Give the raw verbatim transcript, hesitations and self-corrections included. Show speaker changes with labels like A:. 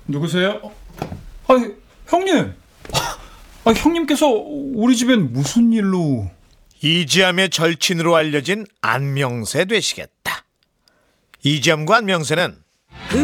A: 누구세요? 아, 형님. 아, 형님께서 우리 집엔 무슨 일로?
B: 이지암의 절친으로 알려진 안명세 되시겠다. 이지암과 안명세는